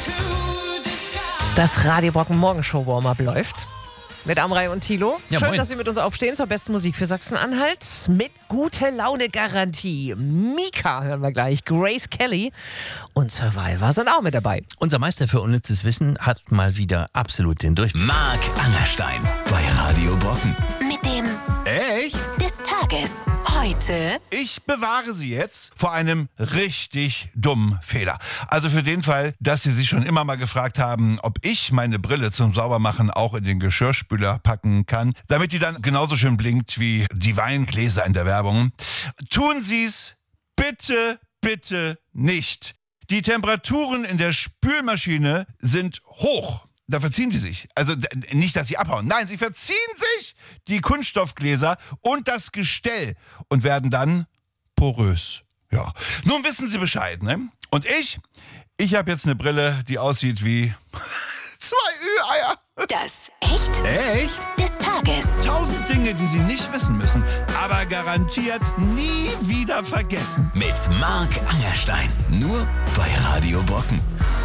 Das Radio Brocken Morgenshow Warm-Up läuft. Mit Amrei und Thilo. Ja, Schön, moin. dass Sie mit uns aufstehen zur besten Musik für Sachsen-Anhalt. Mit gute Laune-Garantie. Mika hören wir gleich. Grace Kelly und Survivor sind auch mit dabei. Unser Meister für unnützes Wissen hat mal wieder absolut den Durchblick. Marc Angerstein bei Radio Brocken. Mit dem Echt? des Tages. Heute Ich bewahre Sie jetzt vor einem richtig dummen Fehler. Also für den Fall, dass Sie sich schon immer mal gefragt haben, ob ich meine Brille zum Saubermachen auch in den Geschirrspüler packen kann, damit die dann genauso schön blinkt wie die Weingläser in der Werbung. Tun Sie es bitte, bitte nicht. Die Temperaturen in der Spülmaschine sind hoch. Da verziehen die sich. Also nicht, dass sie abhauen. Nein, sie verziehen sich, die Kunststoffgläser und das Gestell und werden dann porös. Ja, nun wissen Sie Bescheid, ne? Und ich habe jetzt eine Brille, die aussieht wie 2 Ü-Eier. das Echt des Tages. 1000 Dinge, die Sie nicht wissen müssen, aber garantiert nie wieder vergessen. Mit Marc Angerstein. Nur bei Radio Brocken.